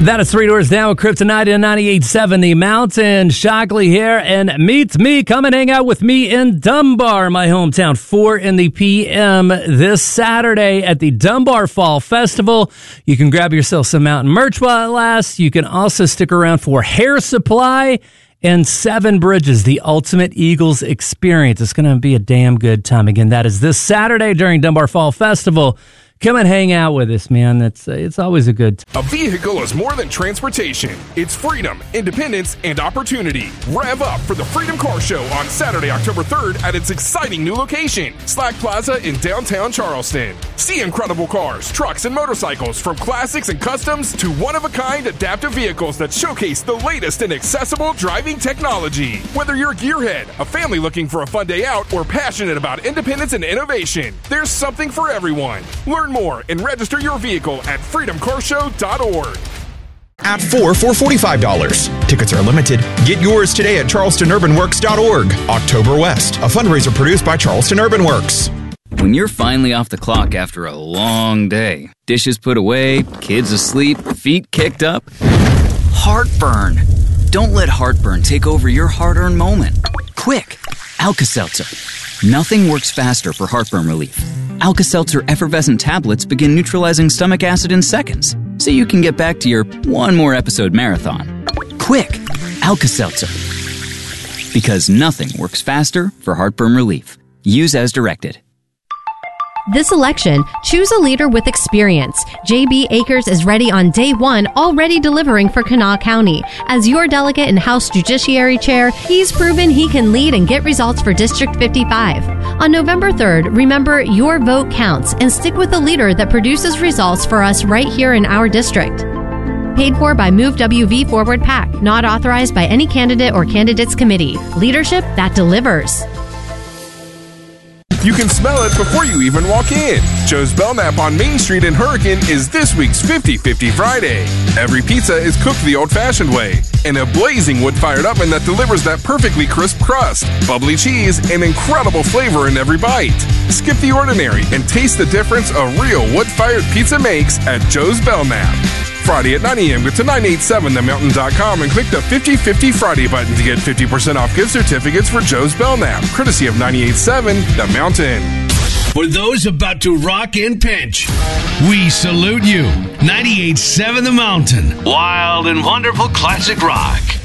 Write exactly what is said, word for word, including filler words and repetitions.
That is Three Doors Down with Kryptonite in ninety-eight point seven The Mountain. Shockley here, and meet me. Come and hang out with me in Dunbar, my hometown, four in the p m this Saturday at the Dunbar Fall Festival. You can grab yourself some mountain merch while it lasts. You can also stick around for Hair Supply and Seven Bridges, the Ultimate Eagles Experience. It's going to be a damn good time. Again, that is this Saturday during Dunbar Fall Festival. Come and hang out with us, man. It's, it's always a good time. A vehicle is more than transportation. It's freedom, independence, and opportunity. Rev up for the Freedom Car Show on Saturday, October third at its exciting new location, Slack Plaza in downtown Charleston. See incredible cars, trucks, and motorcycles, from classics and customs to one-of-a-kind adaptive vehicles that showcase the latest in accessible driving technology. Whether you're a gearhead, a family looking for a fun day out, or passionate about independence and innovation, there's something for everyone. Learn more and register your vehicle at freedom car show dot org. At four for forty-five dollars. Tickets are limited. Get yours today at charleston urban works dot org. October West, a fundraiser produced by Charleston Urban Works. When you're finally off the clock after a long day, dishes put away, kids asleep, feet kicked up, heartburn. Don't let heartburn take over your hard-earned moment. Quick, Alka-Seltzer. Nothing works faster for heartburn relief. Alka-Seltzer effervescent tablets begin neutralizing stomach acid in seconds, so you can get back to your one more episode marathon. Quick, Alka-Seltzer. Because nothing works faster for heartburn relief. Use as directed. This election, choose a leader with experience. J B. Akers is ready on day one, already delivering for Kanawha County. As your delegate and House Judiciary Chair, he's proven he can lead and get results for District fifty-five. On November third, remember your vote counts and stick with a leader that produces results for us right here in our district. Paid for by Move W V Forward PAC. Not authorized by any candidate or candidates committee. Leadership that delivers. You can smell it before you even walk in. Joe's Belknap on Main Street in Hurricane is this week's fifty fifty Friday. Every pizza is cooked the old-fashioned way, in a blazing wood-fired oven that delivers that perfectly crisp crust, bubbly cheese, and incredible flavor in every bite. Skip the ordinary and taste the difference a real wood-fired pizza makes at Joe's Belknap. Friday at nine a.m. Go to nine eighty-seven the mountain dot com and click the fifty fifty Friday button to get fifty percent off gift certificates for Joe's Belknap, courtesy of ninety-eight point seven The Mountain. For those about to rock and pinch, we salute you. ninety-eight point seven The Mountain. Wild and wonderful classic rock.